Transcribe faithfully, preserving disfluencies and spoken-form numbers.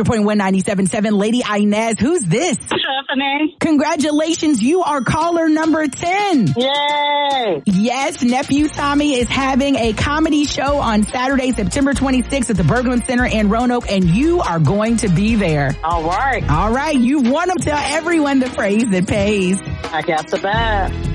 hundred point one ninety-seven point seven. Lady Inez, who's this? Stephanie. Congratulations, you are caller number ten. Yay! Yes, Nephew Tommy is having a comedy show on Saturday, September twenty-sixth at the Berglund Center in Roanoke, and you are going to be there. All right. All right, you've won them. Tell everyone the phrase that pays. I got the bet.